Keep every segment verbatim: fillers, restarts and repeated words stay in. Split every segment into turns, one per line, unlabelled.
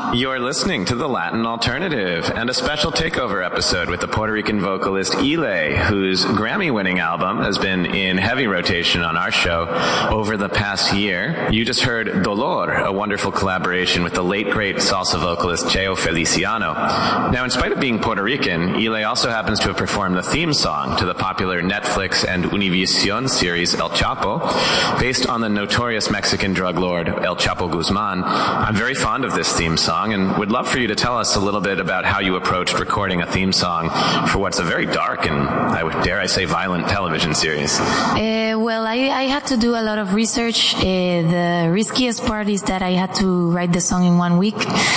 You're listening to The Latin Alternative and a special takeover episode with the Puerto Rican vocalist Ile, whose Grammy-winning album has been in heavy rotation on our show over the past year. You just heard Dolor, a wonderful collaboration with the late great salsa vocalist Cheo Feliciano. Now, in spite of being Puerto Rican, Ile also happens to have performed the theme song to the popular Netflix and Univision series El Chapo, based on the notorious Mexican drug lord El Chapo Guzman. I'm very fond of this theme song and would love for you to tell us a little bit about how you approached recording a theme song for what's a very dark and, I would dare I say, violent television series.
Uh, well, I, I had to do a lot of research. Uh, the riskiest part is that I had to write the song in one week.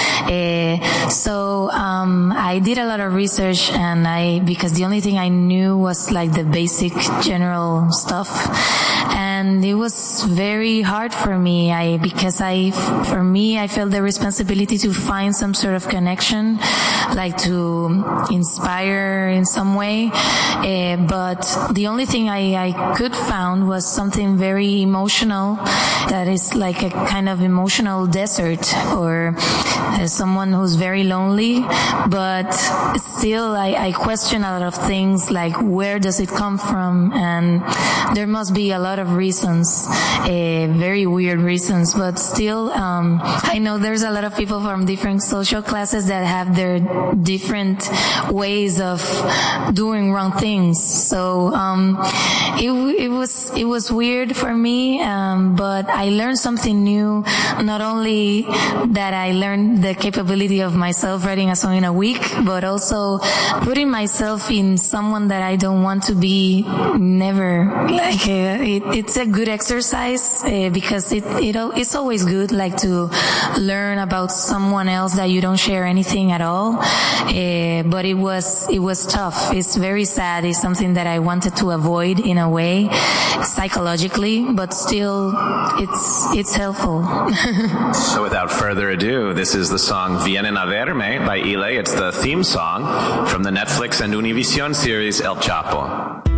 Uh, so um, I did a lot of research, and I because the only thing I knew was like the basic general stuff. And it was very hard for me, I, because I, for me, I felt the responsibility to find some sort of connection, like to inspire in some way. Uh, but the only thing I, I could found was something very emotional, that is like a kind of emotional desert, or uh, someone who's very lonely, but still I, I question a lot of things, like where does it come from? And there must be a lot of reasons, uh, very weird reasons, but still, um, I know there's a lot of people from different social classes that have their different ways of doing wrong things. So, um, it, it was, it was weird for me, um, but I learned something new. Not only that I learned the capability of myself writing a song in a week, but also putting myself in someone that I don't want to be never. Like, uh, it, it's a good exercise, uh, because it, it, it's always good, like, to learn about someone else that you don't share anything at all. Uh, but it was, it was tough. It's very sad. It's something that I wanted to avoid in a way, psychologically, but still, it's, it's helpful.
So without further ado, this is the song Vienen a Verme by Ile. It's the theme song from the Netflix and Univision series El Chapo.